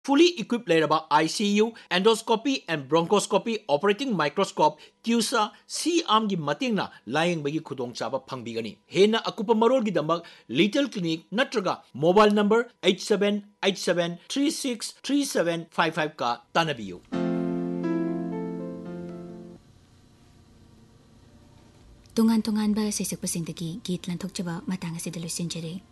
fully equipped लेरबा ICU, endoscopy and bronchoscopy operating microscope CUSA C-arm gi matingna layeng bagi khudong chaba phangbigani hena akupa marol gi damak Little Clinic natraga mobile number 8787363755 ka tanabiyu. Tungan-tungan ba sa isakpasindagi git lantok chaba matang asi dalusin jere.